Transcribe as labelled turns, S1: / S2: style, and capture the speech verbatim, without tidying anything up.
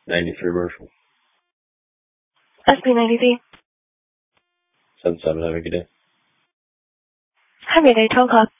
S1: ninety-three Marshall.
S2: S P ninety-three.
S1: seven seven, have a good day.
S2: Have a good day, twelve o'clock.